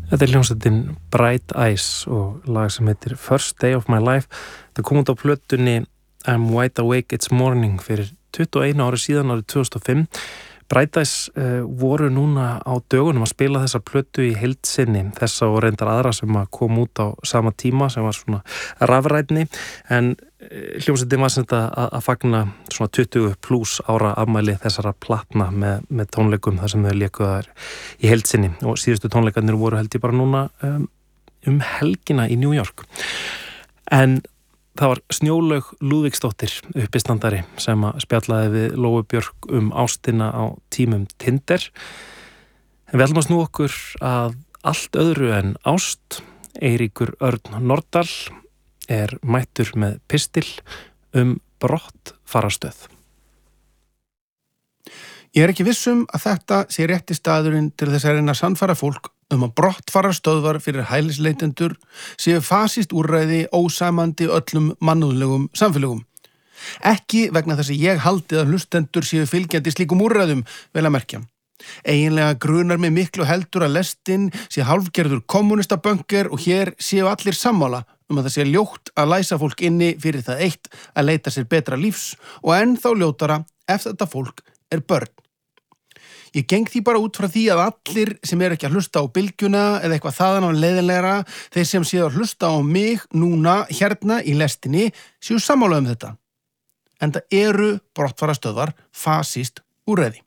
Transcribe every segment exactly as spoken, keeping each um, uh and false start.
Þetta er hljómsveitin Bright Eyes og lag sem heitir First Day of My Life. Það kom út á plötunni I'm Wide Awake It's Morning fyrir tuttugu og einu ári síðan, árið tvö þúsund og fimm. Bright Eyes uh, voru núna á dögunum að spila þessa plötu í heild sinni, þessa og reyndar aðra sem að kom út á sama tíma sem var svona rafrænni, en hljómsveitin var sem þetta að, að fagna svona tuttugu pluss ára afmæli þessara platna með, með tónleikum þar sem þau léku þar í heild sinni, og síðustu tónleikarnir voru held ég bara núna um, um helgina í New York. En það var Snjólaug Lúðvíksdóttir, uppistandari, sem að spjallaði við Lóu Björk um ástina á tímum Tinder. En við ætlum að snúa okkur að allt öðru en ást. Eiríkur Örn Norðdal er mættur með pistil um brottfarastöð. Ég er ekki vissum að þetta sé rétti staðurinn til þess að reyna að sannfæra fólk um að brottfarastöðvar fyrir hælisleitendur séu fasíst úrræði ósamandi öllum mannúðlegum samfélögum. Ekki vegna þess að ég haldi að hlustendur séu fylgjandi slíkum úrræðum, vel að merkja. Eiginlega grunar mig miklu heldur að lestin sé hálfgerður kommunistabönker og hér séu allir sammála um að það sé ljótt að læsa fólk inni fyrir það eitt að leita sér betra lífs og enn þá ljótara ef þetta fólk er börn. Ég geng því bara út frá því að allir sem eru ekki að hlusta á bylgjuna eða eitthvað þaðan á leiðinlegra, þeir sem séu að hlusta á mig núna hérna í lestinni séu sammála um þetta. En það eru brottfarastöðvar fasíst úrræði.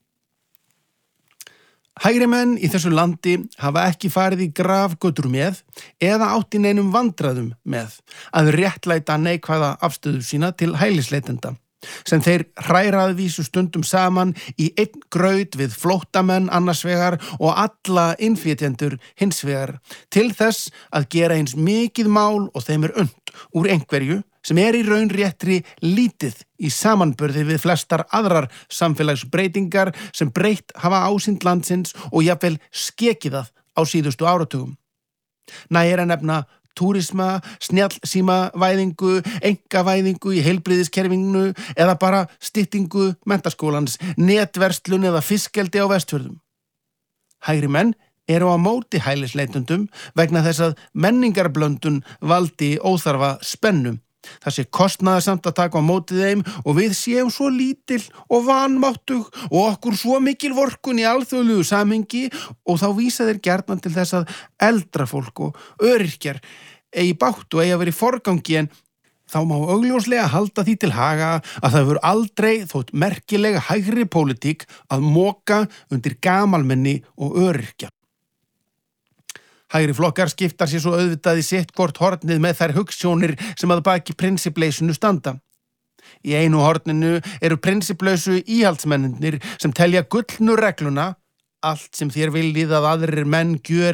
Hægri menn í þessu landi hafa ekki farið í grafgötur með eða átt í neinum vandræðum með að réttlæta neikvæða afstöðu sína til hælisleitenda, sem þeir hræraðvísu stundum saman í einn graut við flóttamenn annars vegar og alla innflytjendur hins vegar, til þess að gera eins mikið mál og þeim er unnt úr einhverju sem er í raun réttri lítið í samanburði við flestar aðrar samfélagsbreytingar sem breytt hafa ásýnd landsins og jafnvel skekið það á síðustu áratugum. Nægir að nefna túrisma, snjallsímavæðingu, einkavæðingu í heilbrigðiskerfinu eða bara styttingu menntaskólans, netverslun eða fiskeldi á Vestfjörðum. Hægri menn eru á móti hælisleitendum vegna þess að menningarblöndun valdi óþarfa spennu. Það sé kostnaðarsamt að taka á móti þeim og við séum svo lítil og vanmáttug og okkur svo mikil vorkunn í alþjóðlegu samhengi, og þá vísa þeir gjarnan til þess að eldra fólk og öryrkjar eigi bátt og eigi að vera í forgangi, en þá má augljóslega halda því til haga að það hefur aldrei þótt merkilega hægri pólitík að moka undir gamalmenni og öryrkja. Hægri flokkar skiptar sér svo auðvitað í sitt hvort hornið með þær hugsjónir sem að baki prinsipleysinu standa. Í einu horninu eru prinsiplausu íhaldsmennirnir sem telja gullnu regluna: allt sem þér viljið að aðrir menn gjöri